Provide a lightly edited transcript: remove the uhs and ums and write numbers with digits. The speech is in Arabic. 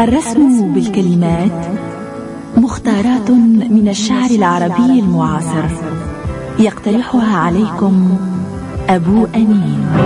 الرسم بالكلمات مختارات من الشعر العربي المعاصر، يقترحها عليكم أبو أمين.